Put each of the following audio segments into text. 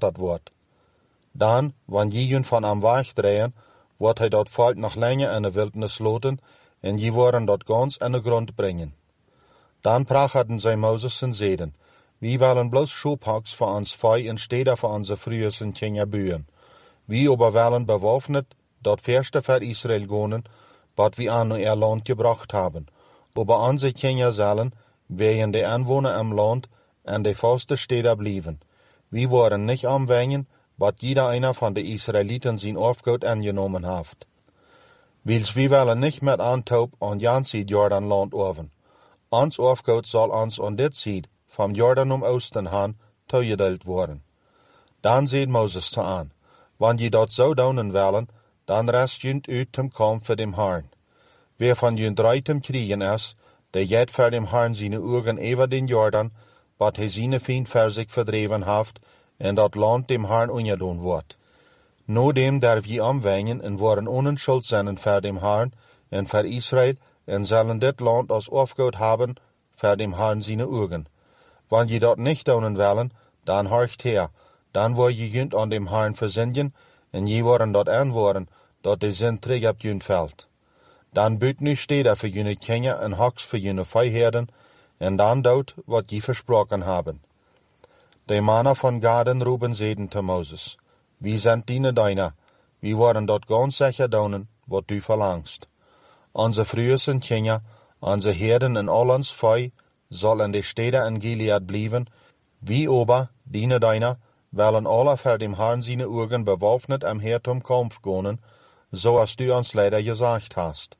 had wordt. Dan, wanneer je van hem wegdraaien, wordt hij dat volk nog langer in de wildernis loten en je worden dat gans in de grond brengen. Dan praten zij Mozes en zeiden, wie willen bloos schoephoks voor ons vee in stede voor onze vroegers en kinderen buien. Wie aber willen bewaffnet dat verste voor Israël gonen, wat we aan uw land gebracht hebben. Aber onze kinderen zullen, wegen de aanwoner im land, en de vaste steden blijven. We worden niet aanwengen, wat jeder einer van de Israëlieten zijn afgoed aangenomen heeft. Wils we willen niet met aantoop aan Jan ziet Jordanland over. Ons afgoed zal ons aan dit ziet, van Jordan oosten gaan, toegedeeld worden. Dan zei Mozes te aan, wanneer je dat zou doen willen, dan rest je uit te komen voor dem Herrn. Wie van je drie te krijgen is, die jet voor dem Herrn zijn ogen over den Jordan, wat hij zijn vriend voor zich verdreven heeft, en dat land dem Herrn ongedoen wordt. Nodem darf je omwengen en worden onschuld zijn voor dem Herrn en voor Israël, en zullen dit land als afgoed hebben voor dem Herrn zijn ogen. Wanneer je dat niet doen willen, dan horcht her, dan word je junt aan dem Herrn verzinnen, en je worden dat aanwoorden, dat de zin terug op junt valt. Dan buit nu steden voor jullie kinderen en hoks voor jullie vijherden, en dan doet wat je versproken hebben. De mannen van Gad en Ruben zeiden te Mozes, wie zijn dienaren, we worden dat ganz zeker doen, wat u verlangst. Onze vroegers en kinderen, onze herden en al ons vee, zal in de steden in Gilead blijven, wie aber, dienaren, willen alle voor dem Herrn zijn ogen bewaffnet am Heer tom kampf gaan, zoals du ons leider gezegd hast.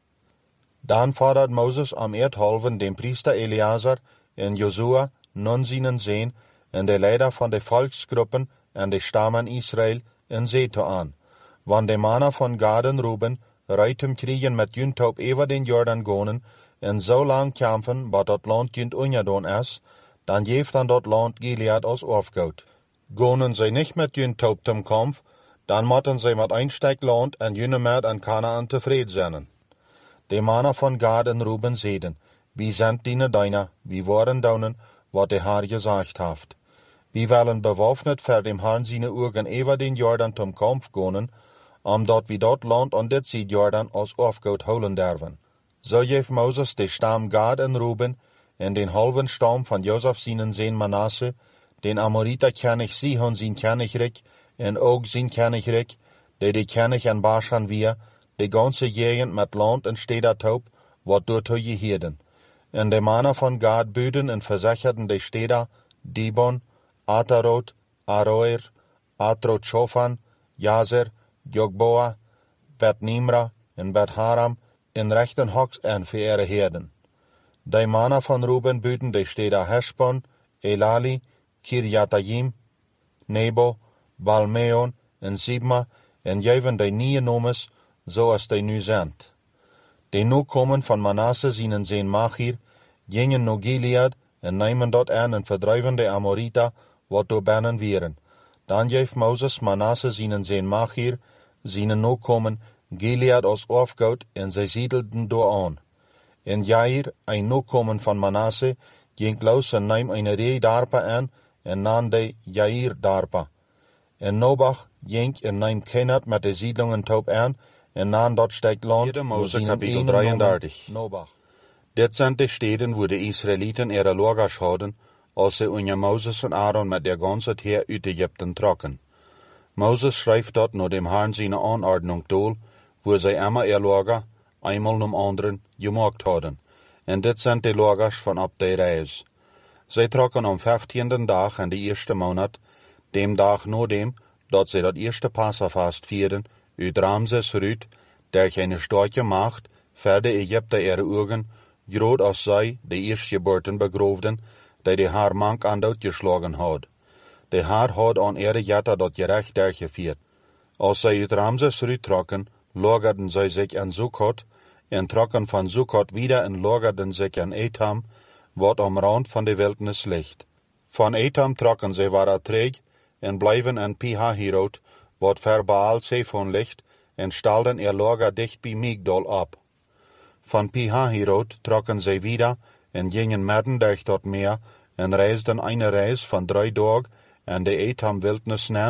Dan fordert Mozes am eerthalven den priester Eleazar en Josua, nun zijn zeen, en de leider van de volksgroepen en de stammen Israël, en zeete aan, want de mannen van Gad en Ruben ruiten kriegen met junt op over den Jordan gaan, en zo lang kampen wat dat land junt ongedoen is, dan geeft dan dat land Gilead als afgoed. Gaan zij niet met junt op ten kampf, dan moeten zij met een stuk land en junne met en Kanaan tevreden zijn. De mannen van Gad en Ruben zeiden, wie zijn dienaren, wie worden doen wat de Heer gezegd heeft. We willen bewaffnet voor dem Herrn zijn ogen over den Jordan tom kampf gaan, omdat we dat land aan dit ziet Jordan als afgoed houden durven. Zo geeft Mozes de stam Gad en Ruben en den halven stam van Jozef zijn zoon Manasse, den Amorita koning Sihon zijn koninkrijk en ook zijn koninkrijk, de koning en Bashan weer, de ganse gegend met land en steden top, wat door je hielden. En de mannen van Gad buiden en verzekerden de steden Dibon, Atarot, Aroer, Atrot-Shofan, Jazer, Jogboa, Bet-Nimra en Bet-Haram in rechten hoks en voor ihre herden. De mannen van Ruben buiten de steden Heshbon, Elali, Kirjatayim, Nebo, Balmeon en Sibma en geven de nieuwe noemes zoals de nu zijn. De nu komen van Manasse zijn zoon Machir, gingen naar Gilead en nemen dat aan en verdrijven de Amorita wat door binnen wieren. Dan geeft Mozes Manasse zijn zoon Machir, zijn nu komen Gilead als afgoed en zij siedelden door aan. En Jair, een nu komen van Manasse, ging los en neem een ree darpa aan en nam de Jair darpa. En Nobach ging en neem Kenat met de siedlungen top aan en nam dat stuk land. Mose kapitel 33. Dit zijn de steden waar de Israëlieten ihre lagers hadden, als ze onder Moses en Aaron met der ganze Heer uit Egypten trokken. Moses schrijft dat naar dem Herrn zijn aanordnung doel, waar zij immer ihr lager, eenmaal nom anderen, gemaakt hadden. En dit zijn de lagers van op de reis. Zij trokken om 15e dag in de eerste maand, dem dag na dem, dat zij dat eerste Passafast vierden, uit Ramses Ruut, der geen starke macht, voor de Egypten ihre ogen, groot als zij de eerstgeboorten begroofden, die de haar mank aan dood geslagen had. De haar had aan ihre jatta dat gerecht dergevierd. Als zij uit Ramses Ruut trokken, lagerden zij zich in Sukkot, en trokken van Sukkot wieder en lagerden zich in Etam, wat am rand van de wildernis ligt. Van Etam trokken zij Waratreg, en blijven in Pihahirot, wat ver Baal Zephon ligt, en stalden ihr lager dicht bij Migdol op. Van Pihahirot trokken zij wieder en gingen midden durch dat meer en reisden een reis van 3 dagen en de Etam wildnis na